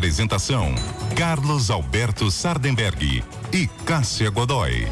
Apresentação: Carlos Alberto Sardenberg e Cássia Godoy.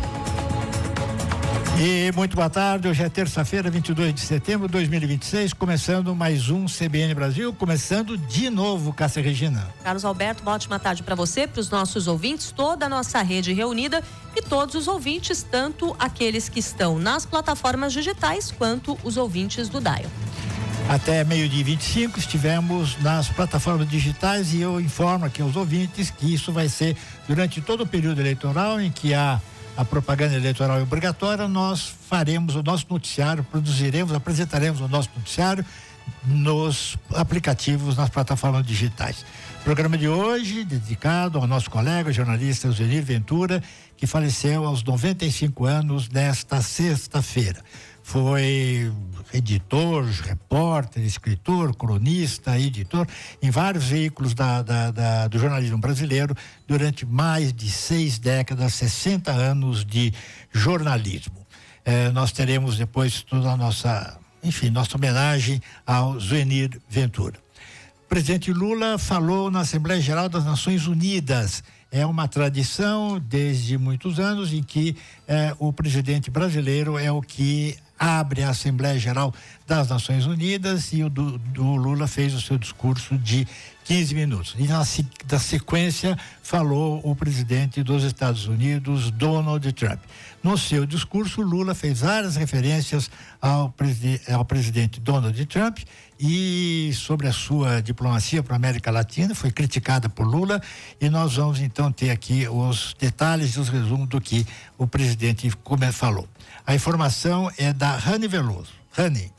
E muito boa tarde, hoje é terça-feira, 22 de setembro de 2026, começando mais um CBN Brasil, começando de novo, Cássia Regina. Carlos Alberto, uma ótima tarde para você, para os nossos ouvintes, toda a nossa rede reunida e todos os ouvintes, tanto aqueles que estão nas plataformas digitais quanto os ouvintes do Dial. Até meio-dia 25 estivemos nas plataformas digitais e eu informo aqui aos ouvintes que isso vai ser durante todo o período eleitoral em que há a propaganda eleitoral é obrigatória. Nós faremos o nosso noticiário, apresentaremos o nosso noticiário nos aplicativos, nas plataformas digitais. O programa de hoje dedicado ao nosso colega jornalista Zenir Ventura, que faleceu aos 95 anos nesta sexta-feira. Foi editor, repórter, escritor, cronista, editor em vários veículos do jornalismo brasileiro durante mais de 6 décadas, 60 anos de jornalismo. Nós teremos depois toda a nossa homenagem ao Zenir Ventura. O presidente Lula falou na Assembleia Geral das Nações Unidas. É uma tradição desde muitos anos em que o presidente brasileiro é o que abre a Assembleia Geral das Nações Unidas, e o Lula fez o seu discurso de 15 minutos. E na sequência falou o presidente dos Estados Unidos, Donald Trump. No seu discurso, Lula fez várias referências ao presidente Donald Trump e sobre a sua diplomacia para a América Latina, foi criticada por Lula, e nós vamos então ter aqui os detalhes e os resumos do que o presidente falou. A informação é da Rani Veloso. Rani.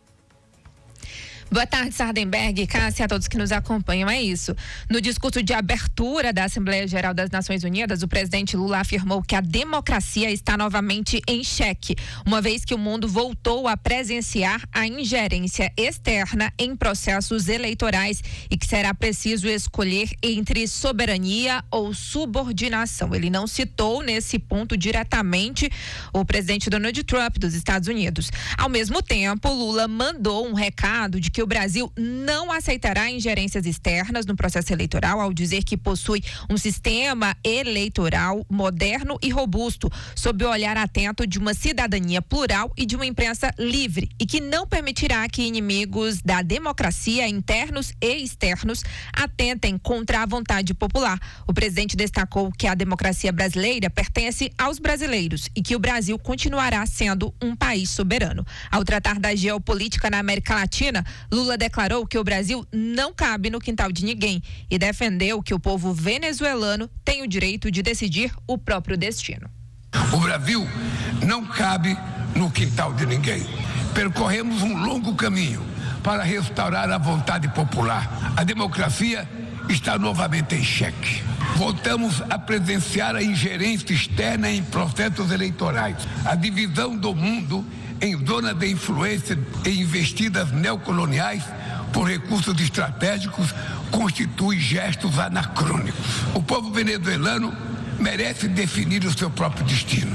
Boa tarde, Sardenberg, Cássia, a todos que nos acompanham. É isso. No discurso de abertura da Assembleia Geral das Nações Unidas, o presidente Lula afirmou que a democracia está novamente em xeque, uma vez que o mundo voltou a presenciar a ingerência externa em processos eleitorais e que será preciso escolher entre soberania ou subordinação. Ele não citou nesse ponto diretamente o presidente Donald Trump dos Estados Unidos. Ao mesmo tempo, Lula mandou um recado de que o Brasil não aceitará ingerências externas no processo eleitoral, ao dizer que possui um sistema eleitoral moderno e robusto, sob o olhar atento de uma cidadania plural e de uma imprensa livre, e que não permitirá que inimigos da democracia, internos e externos, atentem contra a vontade popular. O presidente destacou que a democracia brasileira pertence aos brasileiros e que o Brasil continuará sendo um país soberano. Ao tratar da geopolítica na América Latina, Lula declarou que o Brasil não cabe no quintal de ninguém e defendeu que o povo venezuelano tem o direito de decidir o próprio destino. O Brasil não cabe no quintal de ninguém. Percorremos um longo caminho para restaurar a vontade popular. A democracia está novamente em xeque. Voltamos a presenciar a ingerência externa em processos eleitorais, a divisão do mundo em zona de influência e investidas neocoloniais por recursos estratégicos constitui gestos anacrônicos. O povo venezuelano merece definir o seu próprio destino.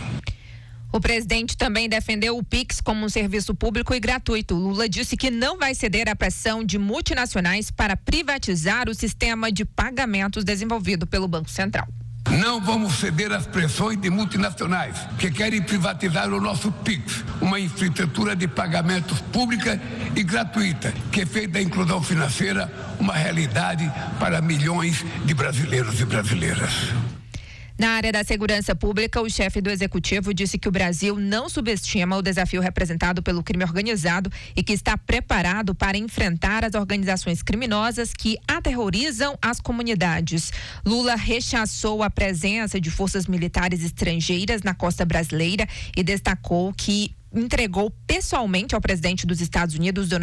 O presidente também defendeu o Pix como um serviço público e gratuito. Lula disse que não vai ceder à pressão de multinacionais para privatizar o sistema de pagamentos desenvolvido pelo Banco Central. Não vamos ceder às pressões de multinacionais que querem privatizar o nosso Pix, uma infraestrutura de pagamentos pública e gratuita, que fez da inclusão financeira uma realidade para milhões de brasileiros e brasileiras. Na área da segurança pública, o chefe do executivo disse que o Brasil não subestima o desafio representado pelo crime organizado e que está preparado para enfrentar as organizações criminosas que aterrorizam as comunidades. Lula rechaçou a presença de forças militares estrangeiras na costa brasileira e destacou que entregou pessoalmente ao presidente dos Estados Unidos, Donald